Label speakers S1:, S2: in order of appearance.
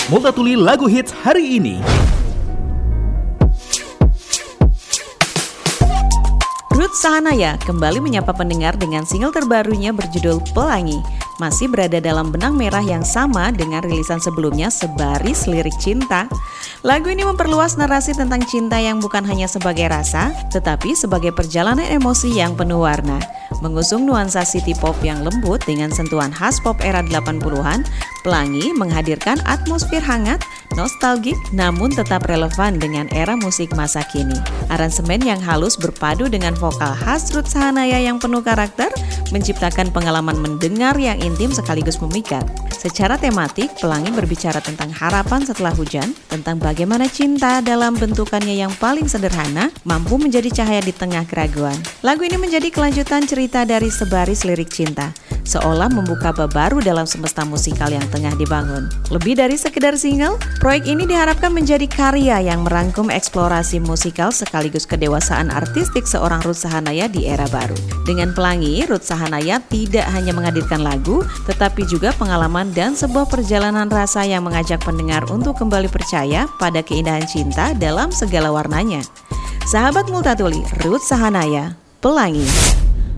S1: Multatuli lagu hits hari ini.
S2: Ruth Sahanaya kembali menyapa pendengar dengan single terbarunya berjudul Pelangi. Masih berada dalam benang merah yang sama dengan rilisan sebelumnya Sebaris Lirik Cinta. Lagu ini memperluas narasi tentang cinta yang bukan hanya sebagai rasa, tetapi sebagai perjalanan emosi yang penuh warna. Mengusung nuansa city pop yang lembut dengan sentuhan khas pop era 80-an, Pelangi menghadirkan atmosfer hangat, nostalgik, namun tetap relevan dengan era musik masa kini. Aransemen yang halus berpadu dengan vokal khas Ruth Sahanaya yang penuh karakter, menciptakan pengalaman mendengar yang intim sekaligus memikat. Secara tematik, Pelangi berbicara tentang harapan setelah hujan, tentang bagaimana cinta dalam bentukannya yang paling sederhana, mampu menjadi cahaya di tengah keraguan. Lagu ini menjadi kelanjutan cerita dari Sebaris Lirik Cinta, seolah membuka bab baru dalam semesta musikal yang tengah dibangun. Lebih dari sekedar single, proyek ini diharapkan menjadi karya yang merangkum eksplorasi musikal sekaligus kedewasaan artistik seorang Ruth Sahanaya di era baru. Dengan Pelangi, Ruth Sahanaya tidak hanya menghadirkan lagu, tetapi juga pengalaman dan sebuah perjalanan rasa yang mengajak pendengar untuk kembali percaya pada keindahan cinta dalam segala warnanya. Sahabat Multatuli, Ruth Sahanaya, Pelangi.